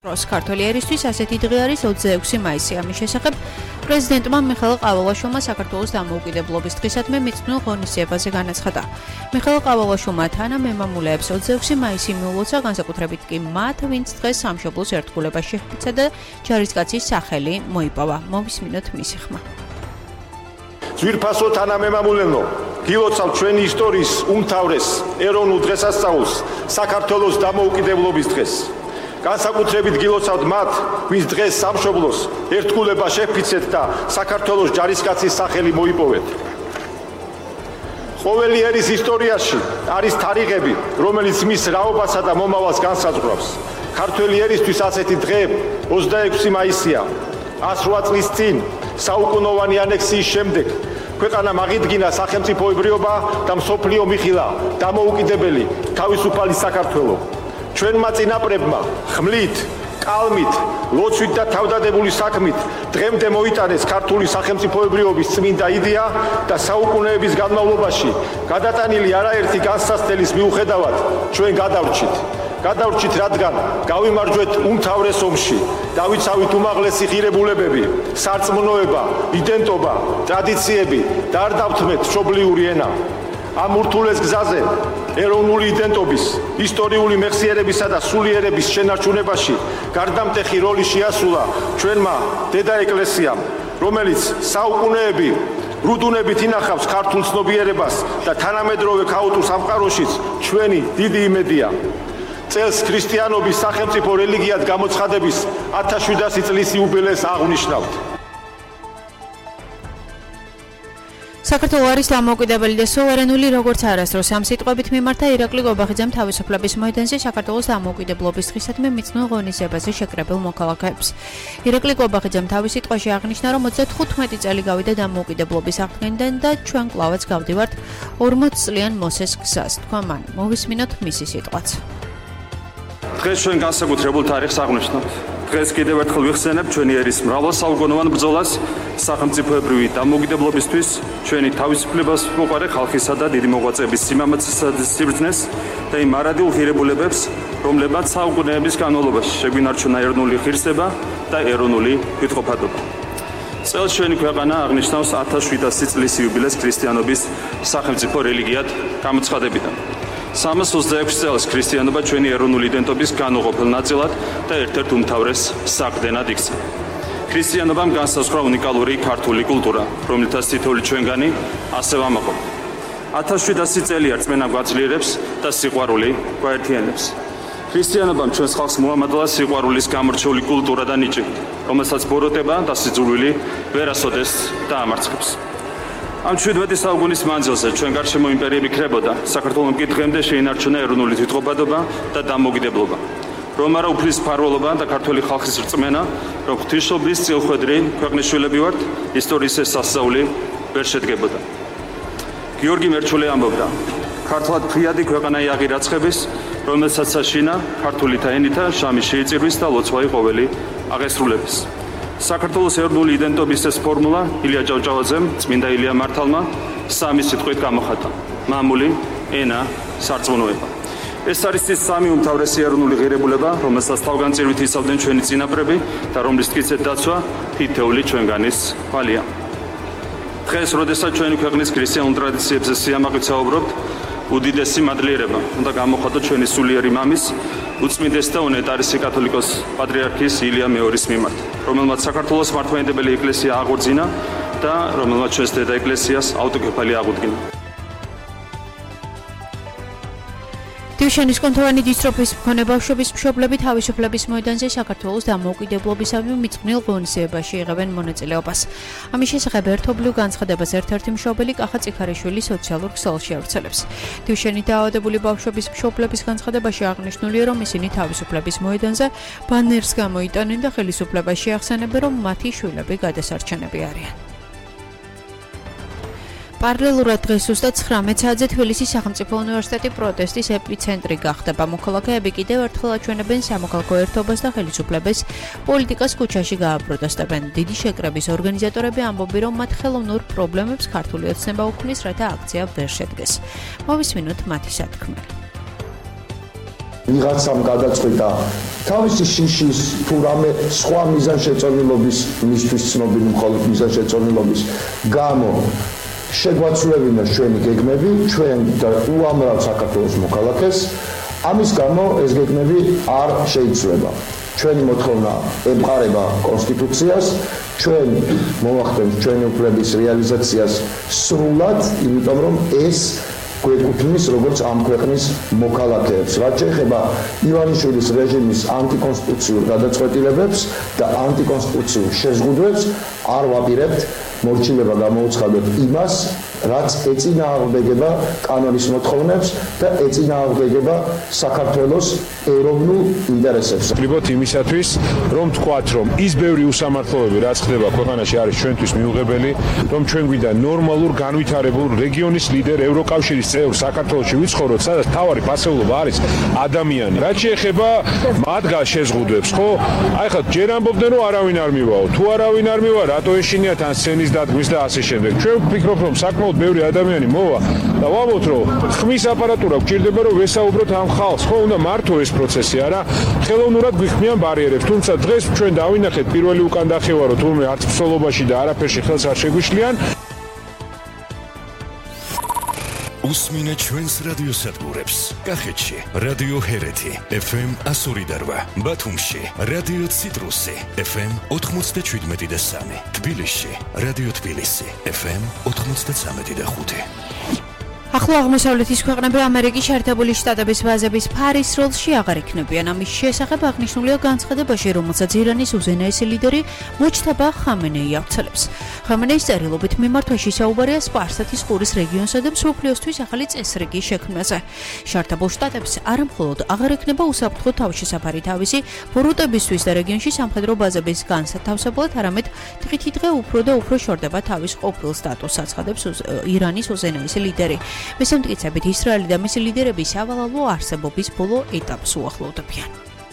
ქართული ერისთვის ასეთი დღე არის 26 მაისი. ამის შესახებ პრეზიდენტმა მიხეილ ყავალაშვილმა საქართველოს დამოუკიდებლობის დღისადმი მიწვეულ ღონისძიებაზე განაცხადა. მიხეილ ყავალაშვილმა თანამემამულეებს 26 მაისი მიულოცა, განსაკუთრებით კი მათ, ვინც დღეს სამშობლოს ერთგულებას შეჰფიცა და ჯარისკაცის სახელი მოიპოვა. მოვისმინოთ მისი ხმა. ძვირფასო თანამემამულენო, გილოცავთ ჩვენი ისტორიის უმთავრეს ეროვნულ დღესასწაულს, საქართველოს დამოუკიდებლობის დღეს. განსაკუთრებით გილოცავთ მათ, ვინც დღეს სამშობლოს ერთგულება შეჰფიცეთ და საქართველოს ჯარისკაცის სახელი მოიპოვეთ. ყოველი ერის ისტორიაში არის თარიღები, რომელიც მის რაობასა და მომავალს განსაზღვრავს. ქართველი ერისთვის ასეთი დღე 26 მაისია. 108 წლის წინ, საუკუნოვანი ანექსიის შემდეგ, ქვეყანამ აღიდგინა სახელმწიფოებრიობა და მსოფლიო მიხილა დამოუკიდებელი თავისუფალი საქართველო. ჩვენმა წინაპრებმა ხმლით, კალმით, ლოცვით და თავდადებული საქმით დღემდე მოიტანეს ქართული სახელმწიფოებრიობის წმინდა იდეა და საუკუნეების განმავლობაში გადატანილი არაერთი განსაცდელის მიუხედავად ჩვენ გადავრჩით, რადგან გავიმარჯვეთ უმთავრეს ომში, დავიცავით უმაღლესი ღირებულებები, სარწმუნოება, იდენტობა, ტრადიციები და არ დავთმეთ მშობლიური ენა. ამ ურთულეს გზაზე ეროვნული იდენტობის, ისტორიული მეხსიერებისა და სულიერების შენარჩუნებაში გარდამტეხი როლი შეასრულა ჩვენმა დედა ეკლესიამ, რომელიც საუკუნეები რუდუნებით ინახავს ქართულ ცნობიერებას და თანამედროვე ქაოტურ სამყაროშიც ჩვენი დიდი იმედია. წელს ქრისტიანობის სახელმწიფო რელიგიად გამოცხადების 1700 წლის იუბილეს აღვნიშნავთ. საქართველო არის დამოუკიდებელი და სუვერენული, როგორც არასდროს. ამ სიტყვებით მიმართა ირაკლი გობახიძემ თავისუფლების მოედანზე საქართველოს დამოუკიდებლობის დღისადმი მიწვეულ ღონისძიებაზე შეკრებილ მოქალაქეებს. ირაკლი გობახიძემ თავის სიტყვაში აღნიშნა, რომ 35 წელი გავიდა დამოუკიდებლობის აღდგენიდან და ჩვენ კვლავაც გავდივართ 40 წლიან მოსეს გზას, თქვა მან. მოვისმინოთ მისი სიტყვაც. დღეს ჩვენ განსაკუთრებულ თარიღს აღნიშნავთ. დღეს კიდევ ერთხელ ვიხსენებ ჩვენი ერის მრავალსაუკუნოვან ბრძოლას სახელმწიფოებრივი დამოუკიდებლობისთვის, ჩვენი თავისუფლებას მოყარე ხალხისა და დიდი მოღვაწეების სიმამაცისა და სიბრძნეს და იმ მარადილ ღირებულებებს, რომლებმაც საუკუნეების განმავლობაში შეგვინარჩუნა ეროვნული ღირსება და ეროვნული კითხოფადობა. წელს ჩვენი ქვეყანა აღნიშნავს 1700 წლის იუბილეს ქრისტიანობის სახელმწიფო რელიგიად გამოცხადებიდან. 326 წელს ქრისტიანობა ჩვენი ეროვნული იდენტობის განუყოფელ ნაწილად და ერთ-ერთ უმთავრეს საყრდენად იქცა. ქრისტიანობამ განსაზღვრა უნიკალური ქართული კულტურა, რომლითაც თითოეული ჩვენგანი ასე ვამაყობთ. 1700 წელია რწმენა გვაძლიერებს და სიყვარული გვაერთიანებს. ქრისტიანობამ ჩვენს ხალხს მოამადლა სიყვარულის გამორჩეული კულტურა და ნიჭი, რომელსაც ბოროტება და სიძულვილი ვერასოდეს დაამარცხებს. ამ 17 საუკუნის მანძილზე ჩვენ გარშემო იმპერიები ქრებოდა, საქართველომ კი დღემდე შეინარჩუნა ეროვნული თვითყოფადობა და დამოუკიდებლობა. რომ არა უფლის მფარველობა და ქართული ხალხის რწმენა, რომ ღვთისმშობლის წილხვედრი ქვეყნის შვილები ვართ, ისტორიის ეს სასწაული ვერ შედგებოდა. გიორგი მერჩულე ამბობდა, ქართლად ფრიადი ქვეყანა იაღი რაცხების, რომელსაც საშინა ქართულითა ენითა შამი შეიწირვის და ლოცვაი ყოველი აღესრულების. საქართველოს ეროვნული იდენტობის ეს ფორმულა ილია ჭავჭავაძემ, წმინდა ილია მართალმა სამი სიტყვით გამოხატა: მამული, ენა, სარწმუნოება. ეს არის ის სამი უმთავრესი ეროვნული ღირებულება, რომელსაც თავგანწირვით იცავდნენ ჩვენი წინაპრები და რომლის მტკიცედ დაცვა თითოეული ჩვენგანის ხვალია. დღეს, როდესაც ჩვენი ქვეყნის ქრისტიანულ ტრადიციებზე სიამაყით საუბრობთ, უდიდესი მადლიერება უნდა გამოხატოთ ჩვენი სულიერი მამის, უწმინდეს და უნეტარესი კათოლიკოს პატრიარქის ილია მეორის მიმართ, რომელმაც საქართველოს მართლმადიდებელი ეკლესია აღორძინა და რომელმაც ჩვენს დედა ეკლესიას ავტოკეფალი აღუდგინა. დიუშენის კონტროლანი დისტროფის მქონე ბავშვების მშობლები თავისუფლების მოედანზე საქართველოს დამოუკიდებლობისადმი მიწვეულ ღონისძიებაში იღებენ მონაწილეობას. ამის შესახებ ერთობლივ განცხადებას ერთ-ერთი მშობელი კახა წიქარიშვილი სოციალურ ქსელში ავრცელებს. დიუშენით დაავადებული ბავშვების მშობლების განცხადებაში აღნიშნულია, რომ ისინი თავისუფლების მოედანზე ბანერს გამოიტანენ და ხელისუფლებას შეახსენებენ, რომ მათი შვილები გადასარჩენები არიან. პარალელურად დღეს ზუსტად 19 საათზე თბილისის სახელმწიფო უნივერსიტეტი პროტესტის ეპიცენტრი გახდება. მოქალაქეები კიდევ ერთხელ აჩვენებენ სამოქალაქო ერთობას და ხელისუფლების პოლიტიკას ქუჩაში გააპროტესტებენ. დიდი შეკრების ორგანიზატორები ამბობენ, რომ მათ ხელოვნურ პრობლემებს ქართული ოცნება უქმნის, რათა აქცია ვერ შედგეს. მოვისმინოთ მათი სათქმელი. ვიღაცამ გადაწყვიტა თავისი შიშის თუ რამე სხვა მიზანშეწონილობის მისთვის ცნობილი მხოლოდ მიზანშეწონილობის გამო შეგვაცვლებინა ჩვენი გეგმები ჩვენ და უამრავ საქართველოს მოქალაქეს ამის გამო ეს გეგმები არ შეიცვლება ჩვენი მოთხოვნა ემყარება კონსტიტუციას ჩვენ მოვახდენთ ჩვენი უფლების რეალიზაციას სრულად იმიტომ რომ ეს გვეკუთვნის როგორც ამ ქვეყნის მოქალაქეებს. რაც შეეხება ივანიშვილის რეჟიმის ანტიკონსტიტუციურ გადაწყვეტილებებს და ანტიკონსტიტუციურ შეზღუდვებს არ ვაპირებთ მორჩილება გამოუცხადოთ იმას, რაც ეწინააღმდეგება კანონის მოთხოვნებს და ეწინააღმდეგება საქართველოს ეროვნულ ინტერესებს. ვიბოთ იმისათვის, რომ თქვათ, რომ ის ბევრი უსამართლობები, რაც ხდება ქვეყანაში, არის ჩვენთვის მიუღებელი, რომ ჩვენ გვინდა ნორმალურ, განვითარებულ რეგიონის ლიდერ, ევროკავშირის წევრ საქართველოში ვიცხოვროთ, სადაც თავარი ფასეულობა არის ადამიანი. რაც შეეხება მათგან შეზღუდვებს, ხო? აი ხა ჯერ ამბობდნენ, რომ არავინ არ მივაო. თუ არავინ არ მივა, რატო ეშინიათ ან სცენის დადგმის და ასე შემდეგ. ჩვენ ვფიქრობ, რომ საკმაოდ ბევრი ადამიანი მოვა და ვამბობთ, რომ ხმის აპარატურა გვჭირდება, რომ ვესაუბროთ ამ ხალხს. ხო, უნდა მართო ეს პროცესი არა, ხელოვნურად გვიხმიან ბარიერებს. თუმცა დღეს ჩვენ დავინახეთ პირველი უკან დახევა, რომ თურმე არც ფსოლობაში და არაფერში ხელს არ შეგვიშლიან. უსმინეთ ჩვენს რადიოსადგურებს. კახეთში რადიო ჰერეთი FM 102.8, ბათუმში რადიო ციტრუსი FM 97.3, თბილისში რადიო თბილისი FM 93.5. ახლო აღმოსავლეთის ქვეყნები ამერიკის შეერთებული შტატების ბაზების ფარის როლში აღარ იქნებიან. ამის შესახებ აღნიშნულია განცხადებაში, რომელსაც ირანის უზენაესი ლიდერი მოჯთაბა ხამენეი ავრცელებს. ხამენეის წერილობით მიმართვაში საუბარია სპარსეთის ყურის რეგიონსა და მსოფლიოსთვის ახალი წესრიგის შექმნაზე. შეერთებულ შტატებს არა მხოლოდ აღარ ექნება უსაფრთხო თავშესაფარი თავისი ბოროტებისთვის და რეგიონში სამხედრო ბაზების განსათავსებლად, არამედ დღითიდღე უფრო და უფრო შორდება თავის ყოფილ სტატუსს, აცხადებს ირანის უზენაესი ლიდერი. მესამტკიცებით ისრაელი და მისი ლიდერები სავალალო არსებობის ბოლო ეტაპს უახლოვდებიან.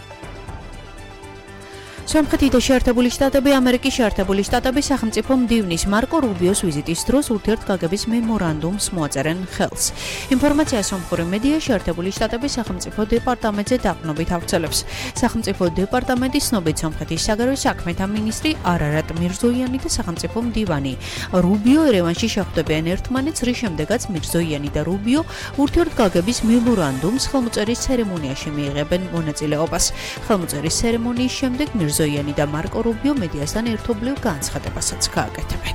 სომხეთი და შეერთებული შტატები ამერიკის შეერთებული შტატების სახელმწიფო მდივნის მარკო რუბიოს ვიზიტის დროს ურთიერთგაგების მემორანდუმს მოაწერენ ხელს. ინფორმაცია სომხური მედია შეერთებული შტატების სახელმწიფო დეპარტამენტზე დაყრდნობით ავრცელებს. სახელმწიფო დეპარტამენტის ცნობით სომხეთის საგარეო საქმეთა მინისტრი არარატ მირზოიანი და სახელმწიფო მდივანი რუბიო ერევანში შეხვდებიან ერთმანეთს, რის შემდეგაც მირზოიანი და რუბიო ურთიერთგაგების მემორანდუმს ხელმოწერის ცერემონიაში მიიღებენ მონაწილეობას. ხელმოწერის ცერემონიის შემდეგ ზოიანი და მარკო რუბიო მედიასთან ერთობლივ განცხადებასაც გააკეთებენ.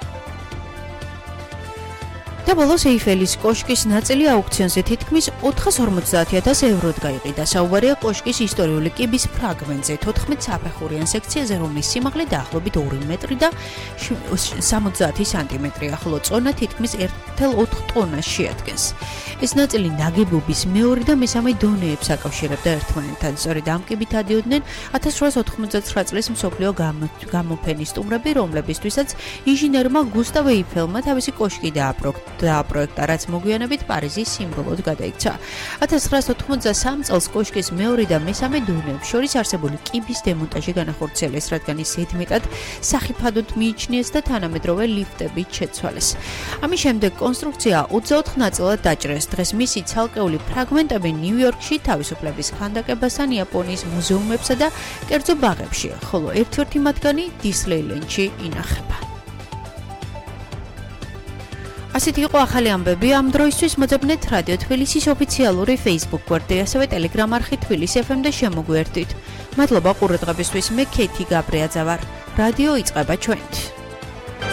და ბოლოს ეიფელის კოშკის ნაწილი აუქციონზე თითქმის 450,000 ევროდ გაიყიდა. საუბარია კოშკის ისტორიული კიბის ფრაგმენტზე 14 საფეხურიან სექციაზე, რომლის სიმაღლე დაახლოებით 2 მეტრი და 70 სანტიმეტრია, ხოლო წონა თითქმის 1,4 ტონას შეადგენს. ეს ნაწილი ნაგებობის მეორე და მესამე დონეებს აკავშირებდა ერთმანეთთან. სწორედ ამ კიბით ადიოდნენ 1899 წლის მსოფლიო გამოფენის სტუმრები, რომლებისთვისაც ინჟინერმა გუსტავ ეიფელმა თავისი კოშკი დააპროექტა, რაც მოგვიანებით პარიზის სიმბოლოდ გადაიქცა. 1993 წელს კოშკის მეორე და მესამე დონეებს შორის არსებული კიბის დემონტაჟი განახორციელეს, რადგან ის ზედმეტად სახიფათოდ მიიჩნიეს და თანამედროვე ლიფტებით შეცვალეს. ამის შემდეგ კონსტრუქცია 24 ნაწილად დაჭრეს. დღეს მისი ცალკეული ფრაგმენტები ნიუ-იორკში თავისუფლების ქანდაკებასთან, იაპონიის მუზეუმებსა და კერძო ბაღებშია, ხოლო ერთ-ერთი მათგანი დისლეილენდში ინახება. ასეთი იყო ახალი ამბები ამ დროისთვის. მოძებნეთ რადიო თბილისის ოფიციალური Facebook გვერდი, ასევე Telegram არხი თბილისი FM და შემოგვიერთდით. მადლობა ყურადღებისთვის. მე ქეთი გაბრიაძე ვარ. რადიო იწყება ჩვენით.